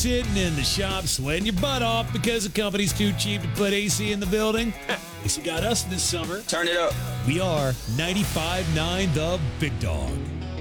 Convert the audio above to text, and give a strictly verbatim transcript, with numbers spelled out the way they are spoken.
sitting in the shop sweating your butt off because the company's too cheap to put A C in the building? A C got us this summer. Turn it up. We are ninety-five point nine The Big Dog.